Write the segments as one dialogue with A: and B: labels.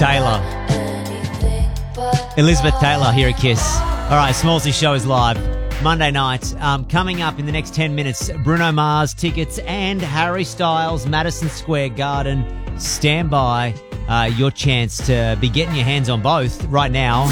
A: Taylor. Elizabeth Taylor here at Kiss. All right, Smallsy Show is live Monday night. Coming up in the next 10 minutes, Bruno Mars tickets and Harry Styles, Madison Square Garden. Stand by. Your chance to be getting your hands on both right now.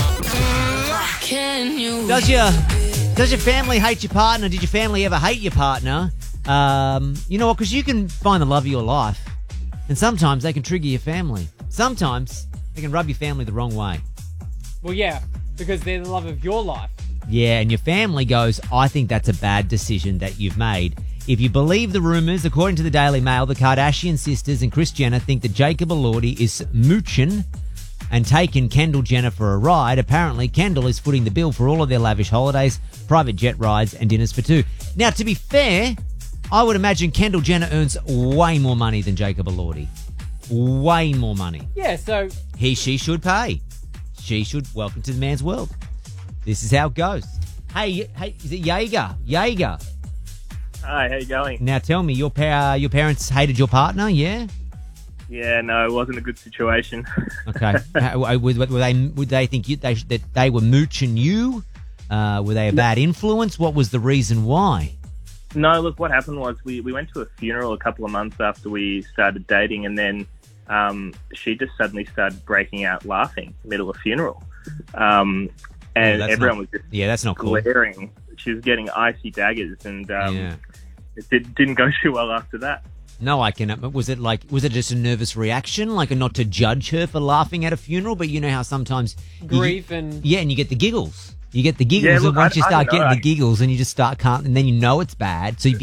A: Does your family hate your partner? Did your family ever hate your partner? You know what? Because you can find the love of your life, and sometimes they can trigger your family. Sometimes they can rub your family the wrong way.
B: Well, yeah, because they're the love of your life.
A: Yeah, and your family goes, I think that's a bad decision that you've made. If you believe the rumours, according to the Daily Mail, the Kardashian sisters and Kris Jenner think that Jacob Elordi is mooching and taking Kendall Jenner for a ride. Apparently, Kendall is footing the bill for all of their lavish holidays, private jet rides and dinners for two. Now, to be fair, I would imagine Kendall Jenner earns way more money than Jacob Elordi. Way more money.
B: Yeah, so...
A: She should pay. She should. Welcome to the man's world. This is how it goes. Hey, is it Jaeger? Jaeger.
C: Hi, how you going?
A: Now tell me, your parents hated your partner, yeah?
C: Yeah, no, it wasn't a good situation.
A: Okay. Would they think that they were mooching you? Were they a bad influence? What was the reason why?
C: No, look, what happened was we went to a funeral a couple of months after we started dating, and then she just suddenly started breaking out laughing in the middle of a funeral. And everyone was just
A: that's not cool.
C: glaring. She was getting icy daggers, and it didn't go too well after that.
A: No, I can. Was it just a nervous reaction, like not to judge her for laughing at a funeral? But you know how sometimes
B: grief and
A: you get the giggles. You get the giggles,
C: Yeah, look,
A: and once you start
C: I don't know.
A: getting the giggles, and you just and then you know it's bad, so you